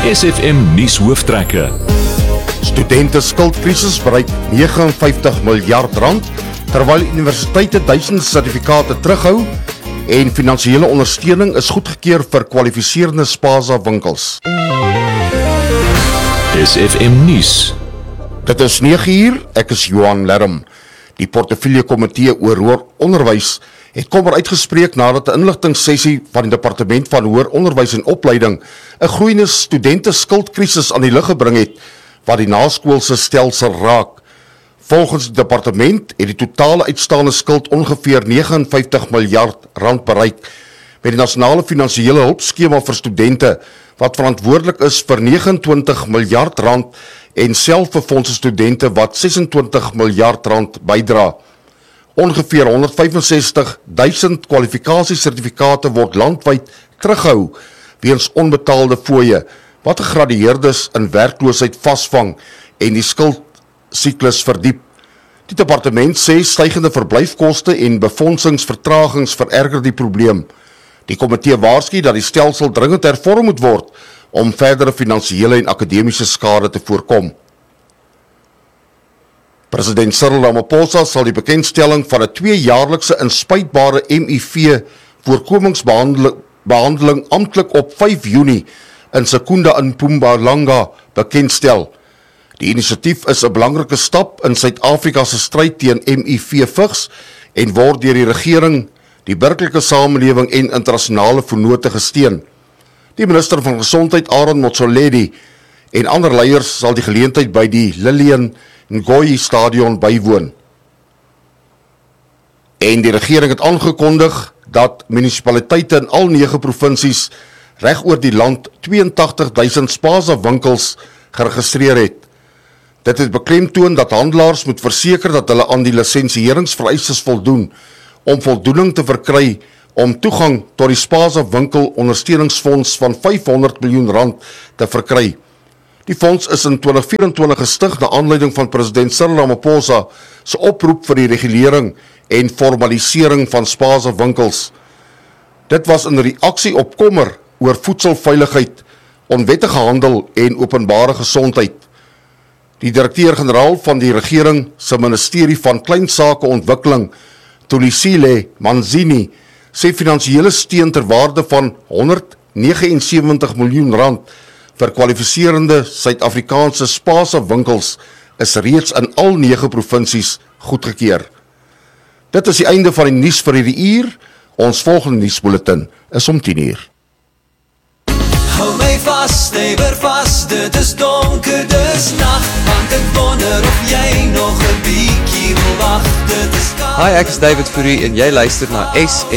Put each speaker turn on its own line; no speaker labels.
SFM nuus hooftrekke.
Studente skuldkrisis bereik 59 miljard rand, terwyl universiteite 1000 sertifikate terughou en finansiële ondersteuning is goedgekeur vir kwalifiserende spaza winkels.
SFM nuus.
Dit is 9uur, ek is Johan Lerm. Die portefeulje komitee oor hoër onderwys het kommer uitgespreek nadat 'n inligtingssessie van die departement van hoër onderwys en opleiding 'n groeiende studente skuldkrisis aan die lig gebring het wat die naskoolse stelsel raak. Volgens die departement het die totale uitstaande skuld ongeveer 59 miljard rand bereik, met die nasionale finansiële hulpskema vir studente wat verantwoordelik is vir 29 miljard rand en selfbefondse studente wat 26 miljard rand bydra. Ongeveer 165.000 kwalifikasiesertifikate word landwyd terughou weens onbetaalde fooie wat gegradueerdes in werkloosheid vasvang en die skuldsiklus verdiep. Die departement sê stygende verblyfkoste en befondsingsvertragings vererger die probleem. Die komitee waarsku dat die stelsel dringend hervorm moet word om verdere finansiële en akademiese skade te voorkom. President Cyril Ramaphosa sal die bekendstelling van 'n 2-jaarlikse inspuitbare HIV voorkomingsbehandeling amptelik op 5 Junie in Secunda in Mpumalanga bekendstel. Die inisiatief is 'n belangrike stap in Suid-Afrika se stryd teen HIV-vigs en word deur die regering, die burgerlike samelewing en internasionale vennote gesteun. Die minister van Gesondheid, Aaron Motsoaledi, en ander leiers sal die geleentheid by die Lillian Ngoyi Stadion bywoon. En die regering het aangekondig dat munisipaliteite in al 9 provinsies reg oor die land 82.000 spaza winkels geregistreer het. Dit het beklemtoon dat handelaars moet verseker dat hulle aan die lisensieringsvereistes voldoen om voldoening te verkry om toegang tot die spaza winkel ondersteuningsfonds van 500 miljoen rand te verkry. Die fonds is in 2024 gestig na aanleiding van president Cyril Ramaphosa se oproep vir die regulering en formalisering van spaza winkels. Dit was in reaksie op kommer oor voedselveiligheid, onwettige handel en openbare gesondheid. Die direkteur-generaal van die regering se ministerie van Kleinsakeontwikkeling, Tulisile Manzini, sê finansiële steun ter waarde van 179 miljoen rand vir kwalifiserende Suid-Afrikaanse spaza winkels is reeds in al 9 provinsies goedgekeur. Dit is die einde van die nuus vir hierdie uur. Ons volgende nuusbulletin is om 10uur.
Hou my vas, stewig vas, dit is donker, dis nag, want ek wonder of jy nog 'n bietjie wil wag, dit is
Hi, ek is David Fourie en jy luister na